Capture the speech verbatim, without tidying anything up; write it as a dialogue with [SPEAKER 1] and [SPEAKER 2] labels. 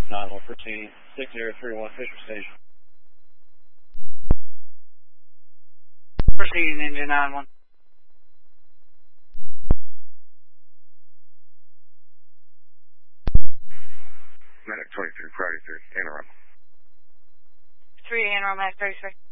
[SPEAKER 1] nine one proceeding, six zero three one Fisher Station.
[SPEAKER 2] Proceeding engine nine one.
[SPEAKER 3] Medic twenty-three, Friday three, Antelope.
[SPEAKER 2] three Antelope, Max thirty-three.